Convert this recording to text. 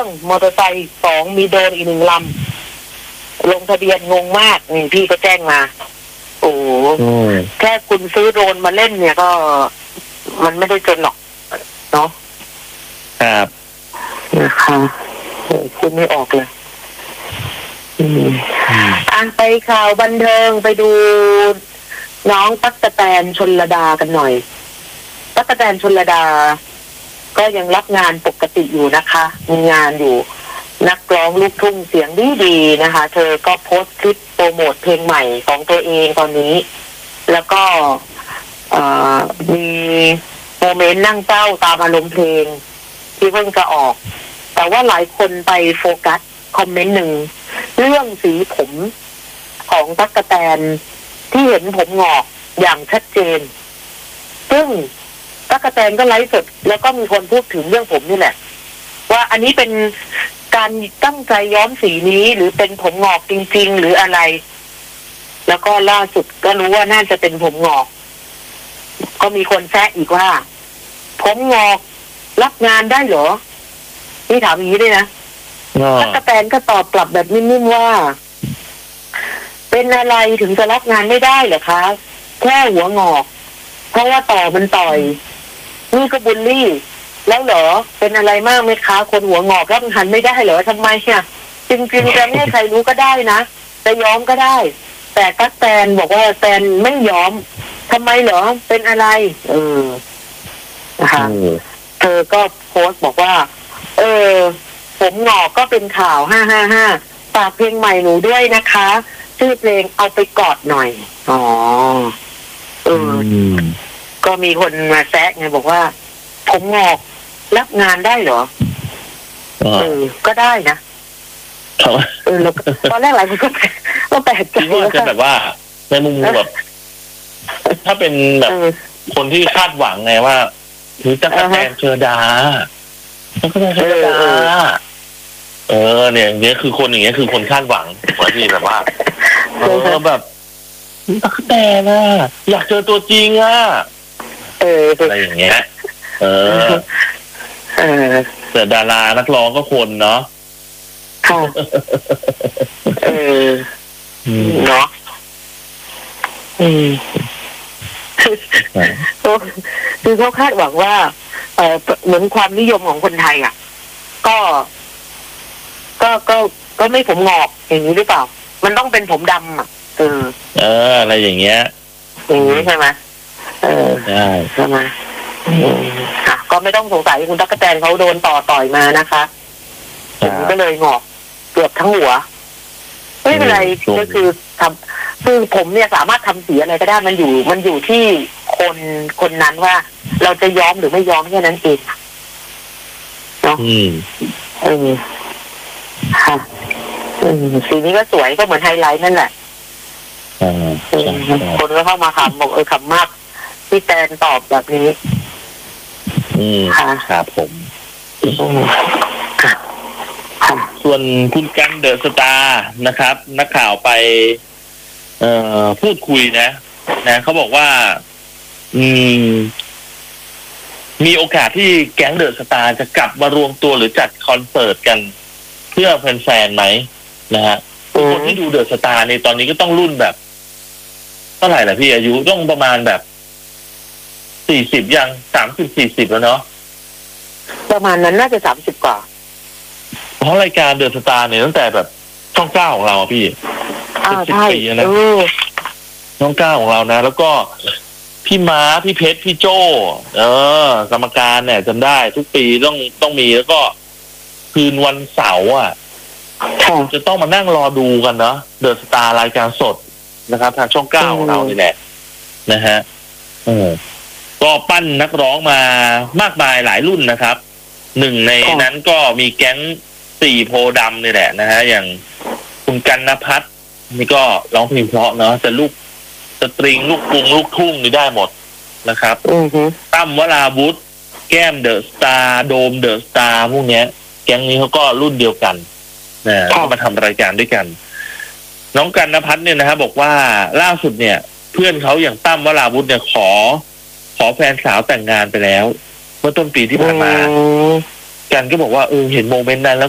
รื่องมอเตอร์ไซค์2มีโดรนอีก1 ลำลงทะเบียนงงมากนี่พี่ก็แจ้งมาโอ้แค่คุณซื้อโดรนมาเล่นเนี่ยก็มันไม่ได้จนหรอกเนาะครับนะคะคุณไม่ออกเลยไปข่าวบันเทิงไปดูน้องตั๊กแตนชลดากันหน่อยตั๊กแตนชลดาก็ยังรับงานปกติอยู่นะคะมีงานอยู่นักร้องลูกทุ่งเสียงดีๆนะคะเธอก็โพสต์คลิปโปรโมทเพลงใหม่ของตัวเองตอนนี้แล้วก็มีโมเมนต์นั่งเศร้าตามอารมณ์เพลงที่เพิ่งจะออกแต่ว่าหลายคนไปโฟกัสคอมเมนต์หนึ่งเรื่องสีผมของตั๊กแตนที่เห็นผมงอกอย่างชัดเจนซึ่งตั๊กแตนก็ไลฟ์สดแล้วก็มีคนพูดถึงเรื่องผมนี่แหละว่าอันนี้เป็นการตั้งใจย้อมสีนี้หรือเป็นผมงอกจริงๆหรืออะไรแล้วก็ล่าสุดก็รู้ว่าน่าจะเป็นผมงอกก็มีคนแซะอีกว่าผมงอกรับงานได้เหรอนี่ถามอย่างนี้ด้วยนะตั๊กแตนก็ตอบกลับแบบนิ่มๆว่าเป็นอะไรถึงจะรับงานไม่ได้เหรอคะแค่หัวงอกเพราะว่าต่อมันต่อยนี่ก็บูลลี่แล้วเหรอเป็นอะไรมากไหมคะคนหัวงอกรับงานไม่ได้เหรอทำไมเนี่ยจริงๆจะไม่ให้ใครรู้ก็ได้นะจะย้อมก็ได้แต่ตั๊กแตนบอกว่าแตนไม่ย้อมทำไมเหรอเป็นอะไรนะคะเธอก็โพสต์บอกว่าผมงอกก็เป็นข่าว555ฝากเพลงใหม่หนูด้วยนะคะชื่อเพลงเอาไปกอดหน่อยก็มีคนมาแซะไงบอกว่าผมงอกรับงานได้เหรอก็ได้นะตอนแรกหลายคนก็แปลกใจว่าจะแบบว่าในมุมแบบถ้าเป็นแบบคนที่คาดหวังไงว่าถือตั๊กแตนเชอดาตั๊กแตนเชอดาเนี่ยอย่างเงี้ยคือคนอย่างเงี้ยคือคนคาดหวังว่าที่แบบว่าแบบตั๊กแตนอยากเจอตัวจริงอะไรอย่างเงี้ยแต่ดารานักร้องก็คนเนาะเนาะคือเขาคาดหวังว่าเหมือนความนิยมของคนไทยก็ไม่ผมงอกอย่างนี้หรือเปล่ามันต้องเป็นผมดำอะไรอย่างเงี้ยใช่ไหมใช่ไหมก็ไม่ต้องสงสัยคุณตั๊กแตนเขาโดนต่อยมานะคะก็เลยงอกเกือบทั้งหัวไม่เป็นไรก็คือคือผมเนี่ยสามารถทำสีอะไรก็ได้มันอยู่ที่คนนั้นว่าเราจะย้อมหรือไม่ย้อมแค่นั้นเองเนาะค่ะสีนี้ก็สวยก็เหมือนไฮไลท์นั่นแหละคนก็เข้ามาขำบอกขำมากที่แตนตอบแบบนี้ครับผมส่วนคุณกันเดอะสตาร์นะครับนักข่าวไปพูดคุยนะเขาบอกว่ามีโอกาสที่แก๊งเดอะสตาร์จะกลับมารวมตัวหรือจัดคอนเสิร์ตกันเพื่อแฟนๆไหมนะฮะคนที่ดูเดอะสตาร์ในตอนนี้ก็ต้องรุ่นแบบเท่าไหร่ล่ะพี่อายุต้องประมาณแบบ40ยัง30-40แล้วเนาะประมาณนั้นน่าจะ30กว่าเพราะรายการเดอะสตาร์เนี่ยตั้งแต่แบบช่อง9ของเราพี่ 10 ปีนะช่อง9ของเรานะแล้วก็พี่ม้าพี่เพชรพี่โจ้กรรมการเนี่ยจำได้ทุกปีต้องมีแล้วก็คืนวันเสาร์จะต้องมานั่งรอดูกันเนาะเดอะสตาร์รายการสดนะครับทางช่อง9ของเรานี่แหละนะฮะก็ปั้นนักร้องมามากมายหลายรุ่นนะครับหนึ่งในนั้นก็มีแก๊ง4โพดำนี่แหละนะฮะอย่างคุณกันณภัทรนี่ก็ร้องเพลงเพราะเนาะแต่ลูกสตริงลูกกรุงลูกทุ่งนี่ได้หมดนะครับตั้มวราวุธแก้มเดอะสตาร์โดมเดอะสตาร์พวกเนี้ยแก๊งนี้เขาก็รุ่นเดียวกันก็มาทำรายการด้วยกันน้องกันณภัทรเนี่ยนะครับบอกว่าล่าสุดเนี่ยเพื่อนเขาอย่างตั้มวราวุธเนี่ยขอแฟนสาวแต่งงานไปแล้วเมื่อต้นปีที่ผ่านมากันก็บอกว่าเห็นโมเมนต์นั้นแล้ว